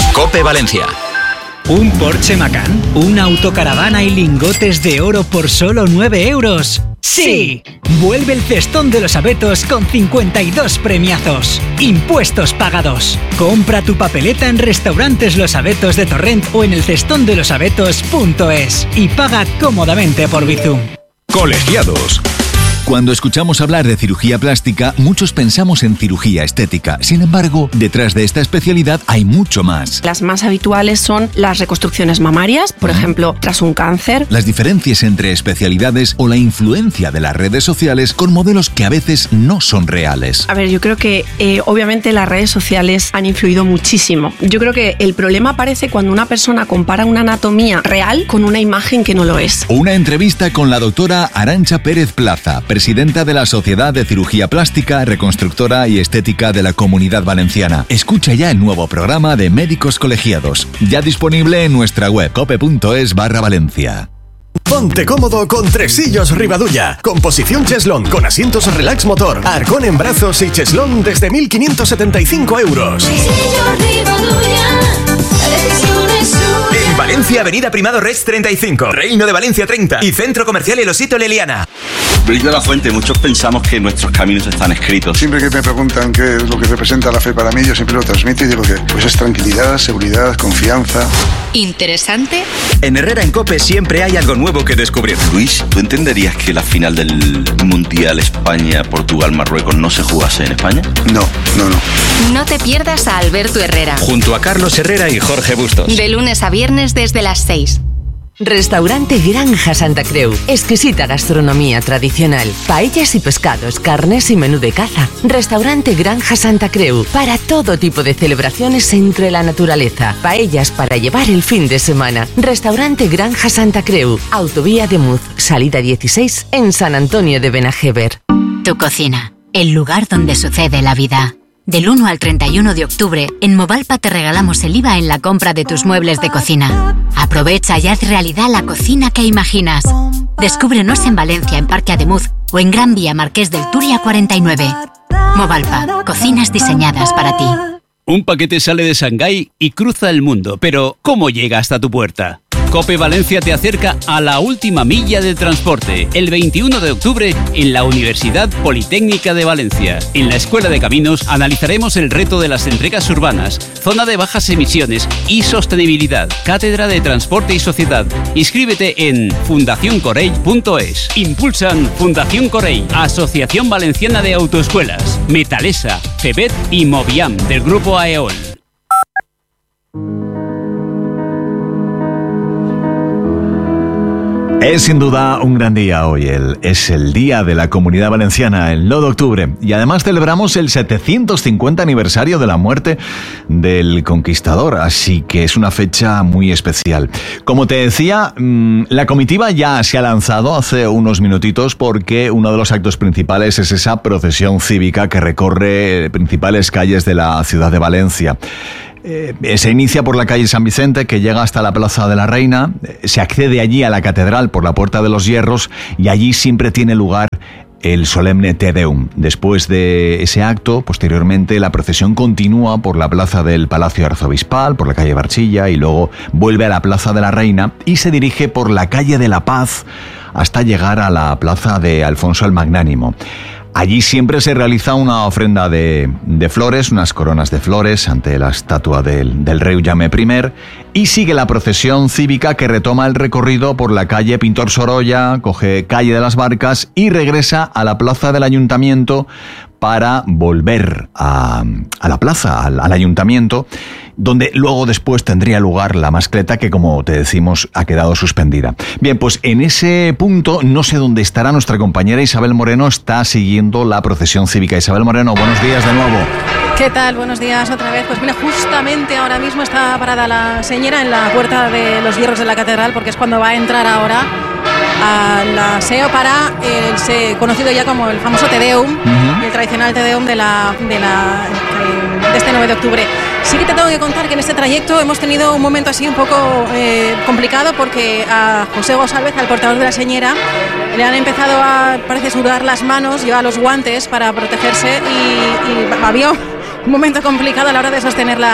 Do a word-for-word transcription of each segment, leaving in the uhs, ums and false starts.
COPE Valencia. ¿Un Porsche Macan? ¿Una autocaravana y lingotes de oro por solo nueve euros? ¡Sí! Vuelve el cestón de los abetos con cincuenta y dos premiazos. Impuestos pagados. Compra tu papeleta en Restaurantes Los Abetos de Torrent o en el cestón de los abetos punto es y paga cómodamente por Bizum. Colegiados. Cuando escuchamos hablar de cirugía plástica, muchos pensamos en cirugía estética. Sin embargo, detrás de esta especialidad hay mucho más. Las más habituales son las reconstrucciones mamarias, por ejemplo, tras un cáncer. Las diferencias entre especialidades o la influencia de las redes sociales con modelos que a veces no son reales. A ver, yo creo que eh, obviamente las redes sociales han influido muchísimo. Yo creo que el problema aparece cuando una persona compara una anatomía real con una imagen que no lo es. Una entrevista con la doctora Arantxa Pérez Plaza, presidenta de la Sociedad de Cirugía Plástica, Reconstructora y Estética de la Comunidad Valenciana. Escucha ya el nuevo programa de Médicos Colegiados, ya disponible en nuestra web cope punto es barra Valencia. Ponte cómodo con Tresillos Rivadulla. Composición cheslón con asientos relax motor, arcón en brazos y cheslón desde mil quinientos setenta y cinco euros. En Valencia, Avenida Primado Reig treinta y cinco, Reino de Valencia treinta y Centro Comercial El Osito Leliana. Luis de la Fuente, muchos pensamos que nuestros caminos están escritos. Siempre que me preguntan qué es lo que representa la fe para mí, yo siempre lo transmito y digo que pues es tranquilidad, seguridad, confianza. ¿Interesante? En Herrera en COPE siempre hay algo nuevo que descubrir. Luis, ¿tú entenderías que la final del Mundial España-Portugal-Marruecos no se jugase en España? No, no, no. No te pierdas a Alberto Herrera. Junto a Carlos Herrera y Jorge Bustos. De lunes a viernes desde las seis. Restaurante Granja Santa Creu. Exquisita gastronomía tradicional. Paellas y pescados, carnes y menú de caza. Restaurante Granja Santa Creu. Para todo tipo de celebraciones entre la naturaleza. Paellas para llevar el fin de semana. Restaurante Granja Santa Creu. Autovía de Muz, salida dieciséis en San Antonio de Benajever. Tu cocina. El lugar donde sucede la vida. Del uno al treinta y uno de octubre, en Movalpa te regalamos el I V A en la compra de tus muebles de cocina. Aprovecha y haz realidad la cocina que imaginas. Descúbrenos en Valencia, en Parque Ademuz, o en Gran Vía Marqués del Turia cuarenta y nueve. Movalpa, cocinas diseñadas para ti. Un paquete sale de Shanghái y cruza el mundo, pero ¿cómo llega hasta tu puerta? COPE Valencia te acerca a la última milla del transporte, el veintiuno de octubre en la Universidad Politécnica de Valencia. En la Escuela de Caminos analizaremos el reto de las entregas urbanas, zona de bajas emisiones y sostenibilidad, Cátedra de Transporte y Sociedad. Inscríbete en fundación corell punto es. Impulsan Fundación Corell, Asociación Valenciana de Autoescuelas, Metalesa, FEBET y Moviam del Grupo AEOL. Es sin duda un gran día hoy, el, es el Día de la Comunidad Valenciana, el nueve de octubre, y además celebramos el setecientos cincuenta aniversario de la muerte del conquistador, así que es una fecha muy especial. Como te decía, la comitiva ya se ha lanzado hace unos minutitos porque uno de los actos principales es esa procesión cívica que recorre principales calles de la ciudad de Valencia. Eh, se inicia por la calle San Vicente, que llega hasta la Plaza de la Reina, eh, se accede allí a la catedral por la Puerta de los Hierros y allí siempre tiene lugar el solemne Te Deum. Después de ese acto, posteriormente la procesión continúa por la plaza del Palacio Arzobispal, por la calle Barchilla y luego vuelve a la Plaza de la Reina y se dirige por la calle de la Paz hasta llegar a la plaza de Alfonso el Magnánimo. Allí siempre se realiza una ofrenda de, de flores, unas coronas de flores ante la estatua del, del rey Jaume primero, y sigue la procesión cívica que retoma el recorrido por la calle Pintor Sorolla, coge calle de las Barcas y regresa a la plaza del Ayuntamiento para volver a, a la plaza, al, al Ayuntamiento, donde luego después tendría lugar la mascleta que, como te decimos, ha quedado suspendida. Bien, pues en ese punto no sé dónde estará nuestra compañera Isabel Moreno, está siguiendo la procesión cívica. Isabel Moreno, buenos días de nuevo. ¿Qué tal? Buenos días otra vez. Pues mira, justamente ahora mismo está parada la señora en la Puerta de los Hierros de la Catedral, porque es cuando va a entrar ahora al aseo para el conocido ya como el famoso Te Deum, uh-huh. el tradicional Te Deum de, la, de, la, de este nueve de octubre. Sí que te tengo que contar que en este trayecto hemos tenido un momento así un poco eh, complicado, porque a José González, al portador de la señora, le han empezado a, parece, sudar las manos, lleva los guantes para protegerse y, y había un momento complicado a la hora de sostener la,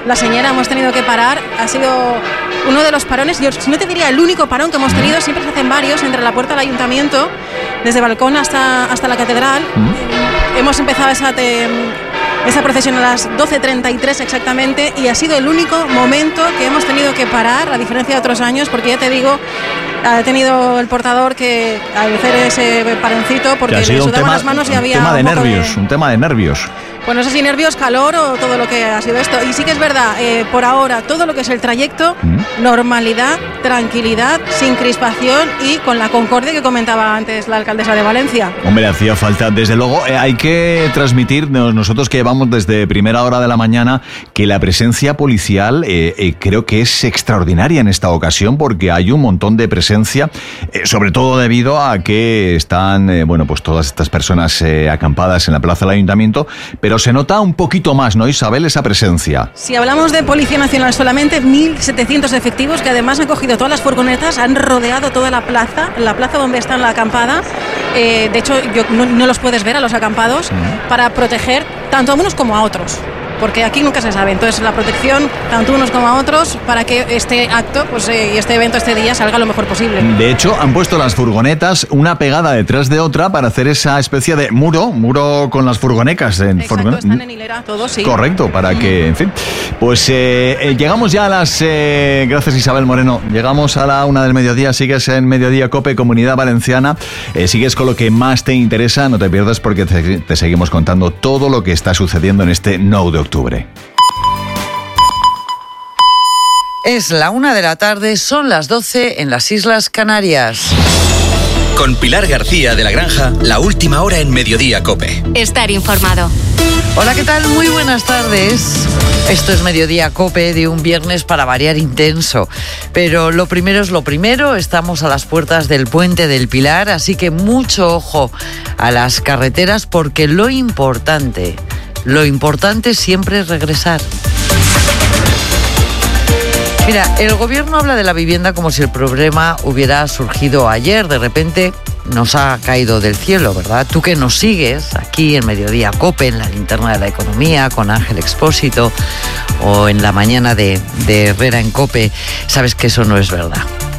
La Señera hemos tenido que parar, ha sido uno de los parones, yo no te diría el único parón que hemos tenido, siempre se hacen varios entre la puerta del ayuntamiento, desde balcón hasta, hasta la catedral. Mm. Hemos empezado esa, te, esa procesión a las doce treinta y tres exactamente y ha sido el único momento que hemos tenido que parar, a diferencia de otros años, porque ya te digo, ha tenido el portador que hacer ese paroncito porque le sudaban las manos y había un tema de un poco nervios, de... un tema de nervios. Pues no sé si nervios, calor o todo lo que ha sido esto. Y sí que es verdad, eh, por ahora, todo lo que es el trayecto, ¿Mm? normalidad, tranquilidad, sin crispación y con la concordia que comentaba antes la alcaldesa de Valencia. Hombre, hacía falta. Desde luego, eh, hay que transmitir, nosotros que llevamos desde primera hora de la mañana, que la presencia policial eh, eh, creo que es extraordinaria en esta ocasión, porque hay un montón de presencia, eh, sobre todo debido a que están, eh, bueno, pues todas estas personas eh, acampadas en la plaza del ayuntamiento, pero se nota un poquito más, ¿no, Isabel, esa presencia? Si hablamos de Policía Nacional, solamente mil setecientos efectivos que además han cogido todas las furgonetas, han rodeado toda la plaza, la plaza donde está la acampada. Eh, de hecho, yo, no, no los puedes ver a los acampados, uh-huh. para proteger tanto a unos como a otros. Porque aquí nunca se sabe, entonces la protección tanto unos como a otros para que este acto pues, eh, y este evento este día salga lo mejor posible. De hecho, han puesto las furgonetas una pegada detrás de otra para hacer esa especie de muro, muro con las furgonecas. En Exacto, furgon... están en hilera todos, sí. Correcto, para mm. que, en fin. Pues eh, eh, llegamos ya a las... Eh, gracias, Isabel Moreno. Llegamos a la una del mediodía, sigues en Mediodía COPE, Comunidad Valenciana. Eh, sigues con lo que más te interesa, no te pierdas porque te, te seguimos contando todo lo que está sucediendo en este nueve de octubre. Es la una de la tarde, son las doce en las Islas Canarias. Con Pilar García de la Granja, la última hora en Mediodía COPE. Estar informado. Hola, ¿qué tal? Muy buenas tardes. Esto es Mediodía COPE de un viernes para variar intenso. Pero lo primero es lo primero, estamos a las puertas del Puente del Pilar, así que mucho ojo a las carreteras porque lo importante, lo importante siempre es regresar. Mira, el gobierno habla de la vivienda como si el problema hubiera surgido ayer, de repente nos ha caído del cielo, ¿verdad? Tú que nos sigues aquí en Mediodía COPE, en la linterna de la economía, con Ángel Expósito, o en la mañana de, de Herrera en COPE, sabes que eso no es verdad.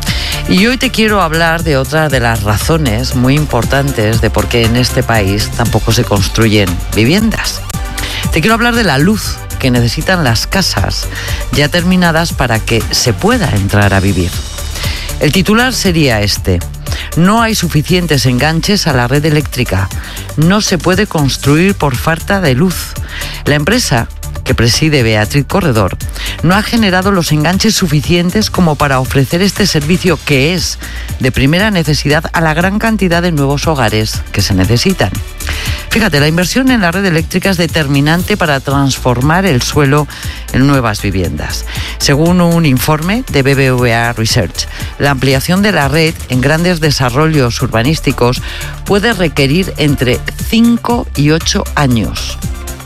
Y hoy te quiero hablar de otra de las razones muy importantes de por qué en este país tampoco se construyen viviendas. Te quiero hablar de la luz que necesitan las casas ya terminadas para que se pueda entrar a vivir. El titular sería este: no hay suficientes enganches a la red eléctrica, no se puede construir por falta de luz. La empresa que preside Beatriz Corredor no ha generado los enganches suficientes como para ofrecer este servicio que es de primera necesidad a la gran cantidad de nuevos hogares que se necesitan. Fíjate, la inversión en la red eléctrica es determinante para transformar el suelo en nuevas viviendas. Según un informe de B B V A Research, la ampliación de la red en grandes desarrollos urbanísticos puede requerir entre cinco y ocho años.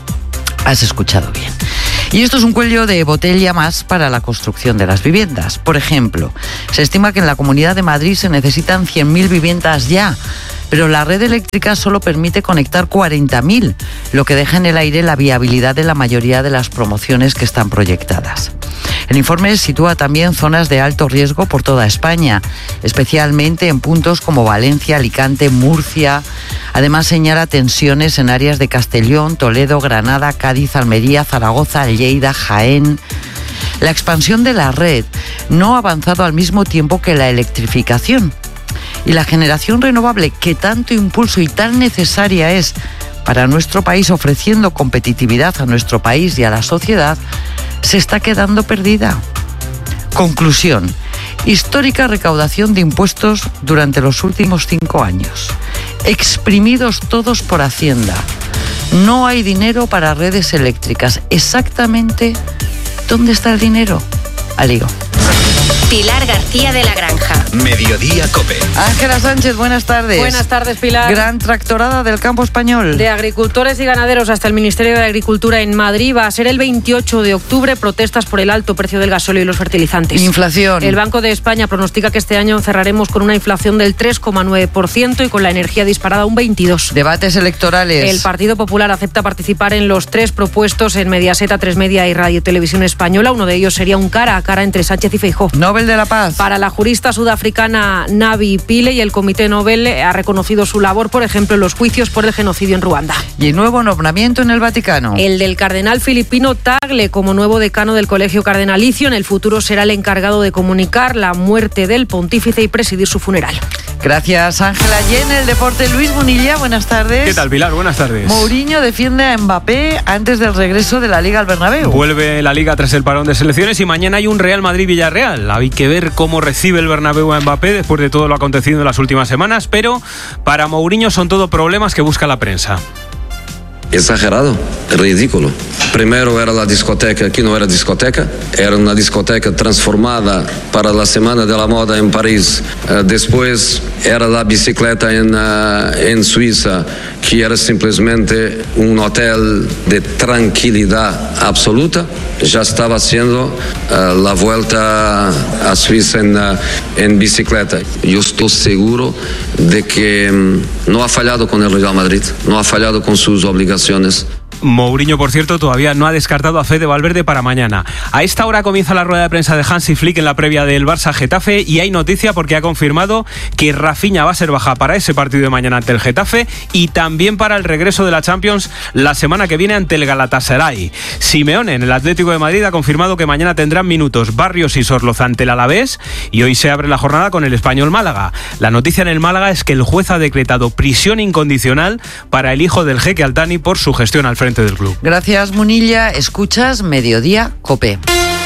Has escuchado bien. Y esto es un cuello de botella más para la construcción de las viviendas. Por ejemplo, se estima que en la Comunidad de Madrid se necesitan cien mil viviendas ya, pero la red eléctrica solo permite conectar cuarenta mil, lo que deja en el aire la viabilidad de la mayoría de las promociones que están proyectadas. El informe sitúa también zonas de alto riesgo por toda España, especialmente en puntos como Valencia, Alicante, Murcia. Además señala tensiones en áreas de Castellón, Toledo, Granada, Cádiz, Almería, Zaragoza, Lleida, Jaén. La expansión de la red no ha avanzado al mismo tiempo que la electrificación. Y la generación renovable, que tanto impulso y tan necesaria es para nuestro país, ofreciendo competitividad a nuestro país y a la sociedad, se está quedando perdida. Conclusión: histórica recaudación de impuestos durante los últimos cinco años. Exprimidos todos por Hacienda. No hay dinero para redes eléctricas. Exactamente, ¿dónde está el dinero? Al lío. Pilar García de la Granja. Mediodía Cope. Ángela Sánchez, buenas tardes. Buenas tardes, Pilar. Gran tractorada del campo español. De agricultores y ganaderos hasta el Ministerio de Agricultura en Madrid. Va a ser el veintiocho de octubre. Protestas por el alto precio del gasóleo y los fertilizantes. Inflación. El Banco de España pronostica que este año cerraremos con una inflación del tres coma nueve por ciento y con la energía disparada un veintidós por ciento. Debates electorales. El Partido Popular acepta participar en los tres propuestos en Mediaset, A tres Media y Radio Televisión Española. Uno de ellos sería un cara a cara entre Sánchez y Feijóo. Nobel de la Paz. Para la jurista sudafricana Navi Pillay, el Comité Nobel ha reconocido su labor, por ejemplo, en los juicios por el genocidio en Ruanda. Y el nuevo nombramiento en el Vaticano. El del cardenal filipino Tagle como nuevo decano del Colegio Cardenalicio. En el futuro será el encargado de comunicar la muerte del pontífice y presidir su funeral. Gracias, Ángela. Y en el deporte, Luis Munilla, buenas tardes. ¿Qué tal, Pilar? Buenas tardes. Mourinho defiende a Mbappé antes del regreso de la Liga al Bernabéu. Vuelve la Liga tras el parón de selecciones y mañana hay un Real Madrid-Villarreal. Hay que ver cómo recibe el Bernabéu a Mbappé después de todo lo acontecido en las últimas semanas, pero para Mourinho son todo problemas que busca la prensa. Exagerado, ridículo. Primero era la discoteca, aquí no era discoteca, era una discoteca transformada para la Semana de la Moda en París. Uh, después era la bicicleta en, uh, en Suiza, que era simplemente un hotel de tranquilidad absoluta. Ya estaba haciendo uh, la vuelta a Suiza en, uh, en bicicleta. Yo estoy seguro de que um, no ha fallado con el Real Madrid, no ha fallado con sus obligaciones. Mourinho, por cierto, todavía no ha descartado a Fede Valverde para mañana. A esta hora comienza la rueda de prensa de Hansi Flick en la previa del Barça-Getafe y hay noticia porque ha confirmado que Rafinha va a ser baja para ese partido de mañana ante el Getafe y también para el regreso de la Champions la semana que viene ante el Galatasaray. Simeone en el Atlético de Madrid ha confirmado que mañana tendrán minutos Barrios y Sorloz ante el Alavés y hoy se abre la jornada con el Español Málaga. La noticia en el Málaga es que el juez ha decretado prisión incondicional para el hijo del jeque Altani por su gestión al frente del club. Gracias, Munilla. Escuchas Mediodía Cope.